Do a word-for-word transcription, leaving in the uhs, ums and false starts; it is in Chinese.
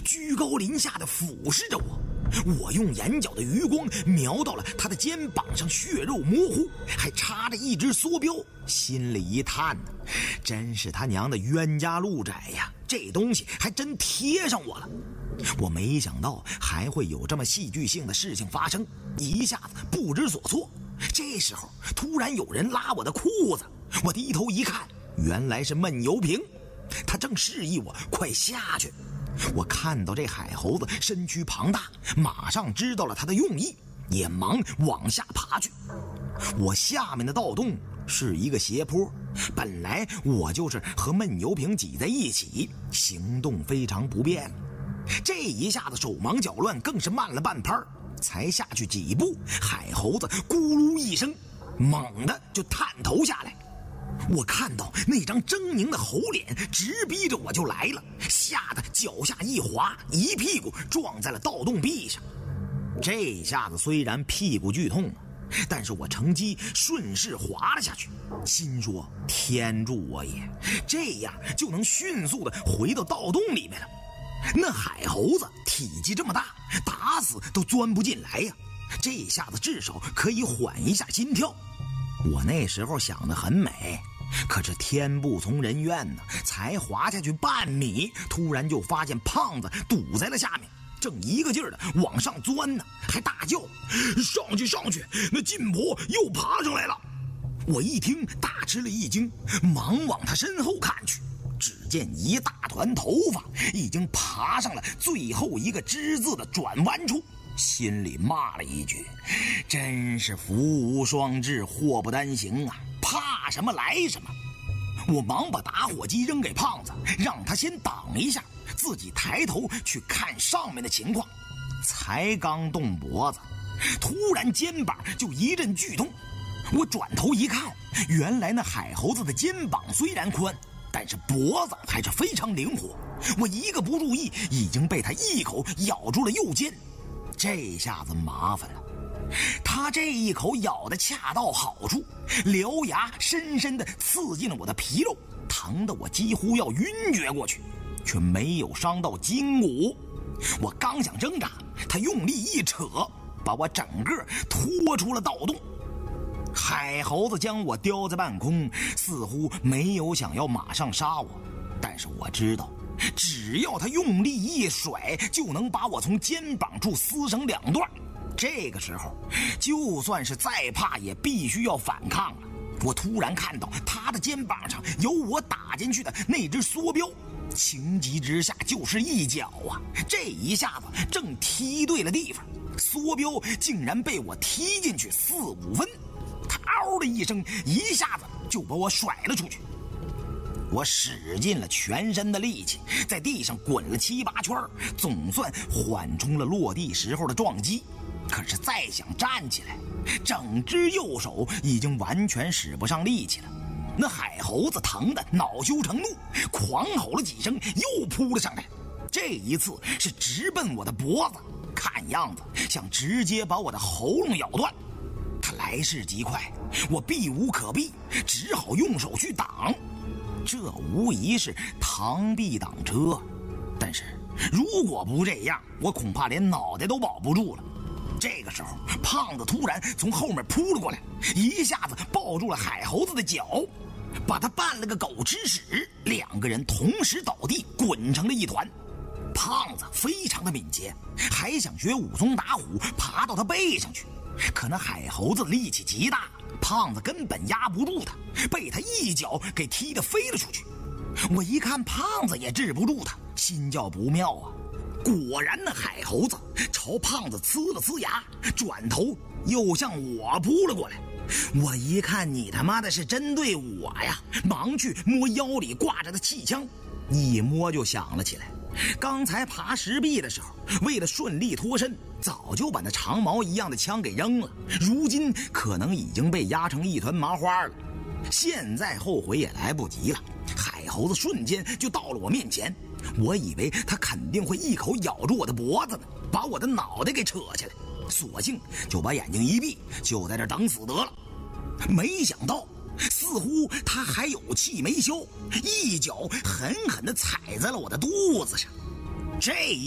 居高临下的俯视着我。我用眼角的余光瞄到了他的肩膀上血肉模糊，还插着一只梭镖，心里一叹呢，真是他娘的冤家路窄呀，这东西还真贴上我了。我没想到还会有这么戏剧性的事情发生，一下子不知所措。这时候突然有人拉我的裤子，我低头一看，原来是闷油瓶，他正示意我快下去。我看到这海猴子身躯庞大，马上知道了他的用意，也忙往下爬去。我下面的盗洞是一个斜坡，本来我就是和闷油瓶挤在一起，行动非常不便。这一下子手忙脚乱，更是慢了半拍，才下去几步，海猴子咕噜一声，猛地就探头下来。我看到那张狰狞的猴脸直逼着我就来了，吓得脚下一滑，一屁股撞在了盗洞壁上。这下子虽然屁股剧痛，但是我乘机顺势滑了下去，心说天助我也，这样就能迅速的回到盗洞里面了。那海猴子体积这么大，打死都钻不进来呀，这下子至少可以缓一下心跳。我那时候想得很美，可是天不从人愿呢，才滑下去半米，突然就发现胖子堵在了下面，正一个劲儿的往上钻呢，还大叫上去上去，那金婆又爬上来了。我一听大吃了一惊，忙往他身后看去，只见一大团头发已经爬上了最后一个之字的转弯处，心里骂了一句，真是福无双至，祸不单行啊，怕什么来什么。我忙把打火机扔给胖子，让他先挡一下，自己抬头去看上面的情况。才刚动脖子，突然肩膀就一阵剧痛。我转头一看，原来那海猴子的肩膀虽然宽，但是脖子还是非常灵活。我一个不注意，已经被他一口咬住了右肩。这下子麻烦了，他这一口咬得恰到好处，獠牙深深地刺进了我的皮肉，疼得我几乎要晕厥过去，却没有伤到筋骨。我刚想挣扎，他用力一扯，把我整个拖出了盗洞。海猴子将我叼在半空，似乎没有想要马上杀我，但是我知道只要他用力一甩，就能把我从肩膀处撕成两段。这个时候就算是再怕也必须要反抗了。我突然看到他的肩膀上有我打进去的那只梭镖，情急之下就是一脚啊，这一下子正踢对了地方，梭镖竟然被我踢进去四五分，他嗷的一声，一下子就把我甩了出去。我使尽了全身的力气，在地上滚了七八圈，总算缓冲了落地时候的撞击。可是再想站起来，整只右手已经完全使不上力气了。那海猴子疼得恼羞成怒，狂吼了几声，又扑了上来。这一次是直奔我的脖子，看样子想直接把我的喉咙咬断。他来势极快，我避无可避，只好用手去挡。这无疑是螳臂挡车，但是如果不这样，我恐怕连脑袋都保不住了。这个时候胖子突然从后面扑了过来，一下子抱住了海猴子的脚，把他绊了个狗吃屎，两个人同时倒地，滚成了一团。胖子非常的敏捷，还想学武松打虎爬到他背上去，可那海猴子力气极大，胖子根本压不住他，被他一脚给踢得飞了出去。我一看胖子也治不住他，心叫不妙啊。果然那海猴子朝胖子呲了呲牙，转头又向我扑了过来。我一看你他妈的是针对我呀，忙去摸腰里挂着的气枪，一摸就响了起来。刚才爬石壁的时候，为了顺利脱身，早就把那长矛一样的枪给扔了，如今可能已经被压成一团麻花了。现在后悔也来不及了，海猴子瞬间就到了我面前，我以为他肯定会一口咬住我的脖子呢，把我的脑袋给扯下来，索性就把眼睛一闭，就在这等死得了。没想到似乎他还有气没消，一脚狠狠地踩在了我的肚子上。这